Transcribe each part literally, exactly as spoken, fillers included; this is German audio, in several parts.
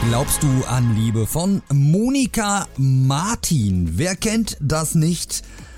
Glaubst du an Liebe von Monika Martin? Wer kennt das nicht?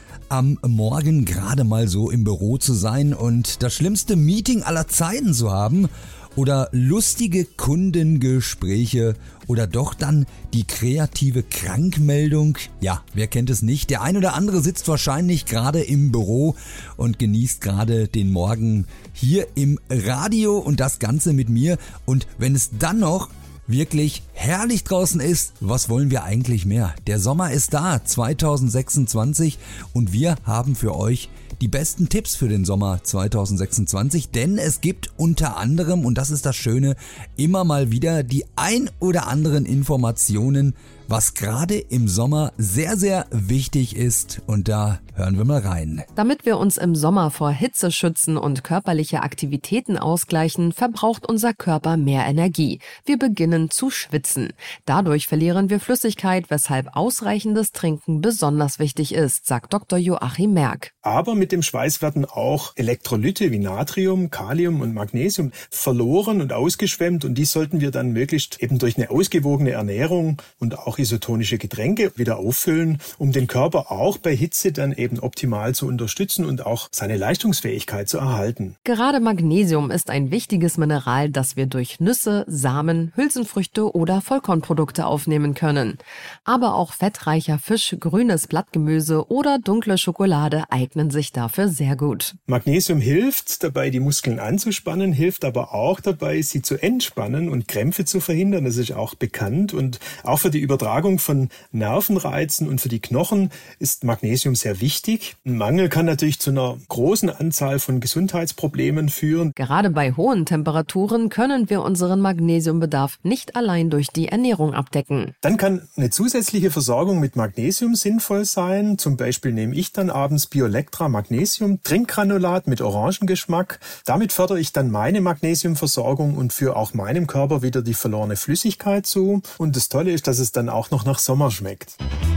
Am Morgen gerade mal so im Büro zu sein und das schlimmste Meeting aller Zeiten zu haben oder lustige Kundengespräche oder doch dann die kreative Krankmeldung? Ja, wer kennt es nicht? Der ein oder andere sitzt wahrscheinlich gerade im Büro und genießt gerade den Morgen hier im Radio und das Ganze mit mir. Und wenn es dann noch wirklich herrlich draußen ist, was wollen wir eigentlich mehr? Der Sommer ist da, zwanzig sechsundzwanzig, und wir haben für euch die besten Tipps für den Sommer zwanzig sechsundzwanzig, denn es gibt unter anderem, und das ist das Schöne, immer mal wieder die ein oder anderen Informationen, was gerade im Sommer sehr, sehr wichtig ist, und da hören wir mal rein. Damit wir uns im Sommer vor Hitze schützen und körperliche Aktivitäten ausgleichen, verbraucht unser Körper mehr Energie. Wir beginnen zu schwitzen. Dadurch verlieren wir Flüssigkeit, weshalb ausreichendes Trinken besonders wichtig ist, sagt Doktor Joachim Merck. Aber mit dem Schweiß werden auch Elektrolyte wie Natrium, Kalium und Magnesium verloren und ausgeschwemmt, und die sollten wir dann möglichst eben durch eine ausgewogene Ernährung und auch isotonische Getränke wieder auffüllen, um den Körper auch bei Hitze dann eben optimal zu unterstützen und auch seine Leistungsfähigkeit zu erhalten. Gerade Magnesium ist ein wichtiges Mineral, das wir durch Nüsse, Samen, Hülsenfrüchte oder Vollkornprodukte aufnehmen können. Aber auch fettreicher Fisch, grünes Blattgemüse oder dunkle Schokolade eignen sich dafür sehr gut. Magnesium hilft dabei, die Muskeln anzuspannen, hilft aber auch dabei, sie zu entspannen und Krämpfe zu verhindern. Das ist auch bekannt, und auch für die Übertragung von Nervenreizen und für die Knochen ist Magnesium sehr wichtig. Ein Mangel kann natürlich zu einer großen Anzahl von Gesundheitsproblemen führen. Gerade bei hohen Temperaturen können wir unseren Magnesiumbedarf nicht allein durch die Ernährung abdecken. Dann kann eine zusätzliche Versorgung mit Magnesium sinnvoll sein. Zum Beispiel nehme ich dann abends Biolectra Magnesium Trinkgranulat mit Orangengeschmack. Damit fördere ich dann meine Magnesiumversorgung und führe auch meinem Körper wieder die verlorene Flüssigkeit zu. Und das Tolle ist, dass es dann auch noch nach Sommer schmeckt.